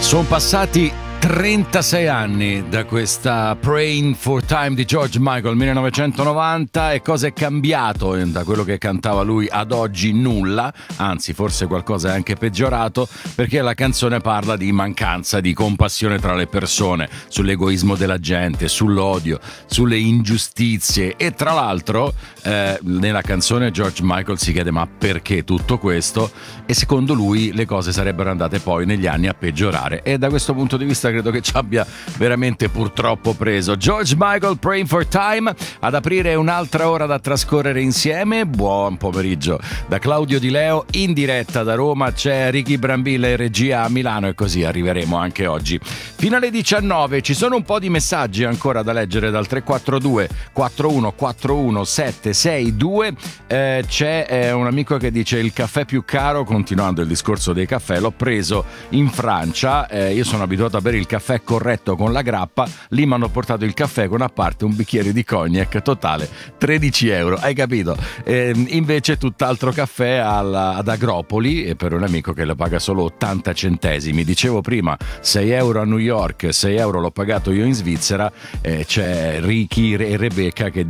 Sono passati 36 anni da questa Praying for Time di George Michael 1990 e cosa è cambiato da quello che cantava lui ad oggi? Nulla, anzi forse qualcosa è anche peggiorato, perché la canzone parla di mancanza di compassione tra le persone, sull'egoismo della gente, sull'odio, sulle ingiustizie e tra l'altro nella canzone George Michael si chiede ma perché tutto questo, e secondo lui le cose sarebbero andate poi negli anni a peggiorare, e da questo punto di vista credo che ci abbia veramente purtroppo preso. George Michael, Praying for Time, ad aprire un'altra ora da trascorrere insieme. Buon pomeriggio da Claudio Di Leo, in diretta da Roma c'è Ricky Brambilla in regia a Milano e così arriveremo anche oggi fino alle 19. Ci sono un po' di messaggi ancora da leggere dal 342 4141 762. C'è un amico che dice: il caffè più caro, continuando il discorso dei caffè, l'ho preso in Francia, io sono abituato a bere il caffè corretto con la grappa, lì mi hanno portato il caffè con a parte un bicchiere di cognac, totale 13 euro, hai capito? Invece tutt'altro caffè ad Agropoli, e per un amico che lo paga solo 80 centesimi. Dicevo prima 6 euro a New York, 6 euro l'ho pagato io in Svizzera. C'è Ricky e Rebecca che